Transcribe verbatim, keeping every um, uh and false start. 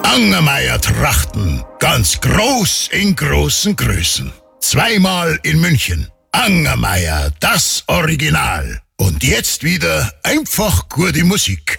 Angermeier Trachten, ganz groß in großen Größen. Zweimal in München. Angermeier, das Original. Und jetzt wieder einfach gute Musik.